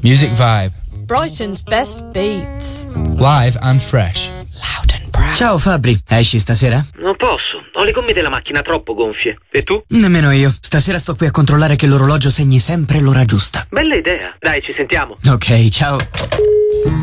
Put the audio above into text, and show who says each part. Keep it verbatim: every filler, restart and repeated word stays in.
Speaker 1: Music Vibe.
Speaker 2: Brighton's best beats.
Speaker 1: Live and fresh.
Speaker 2: Loud and proud.
Speaker 3: Ciao Fabri, esci stasera?
Speaker 4: Non posso, ho le gomme della macchina troppo gonfie. E tu?
Speaker 3: Nemmeno io. Stasera sto qui a controllare che l'orologio segni sempre l'ora giusta.
Speaker 4: Bella idea. Dai, ci sentiamo.
Speaker 3: Ok, ciao.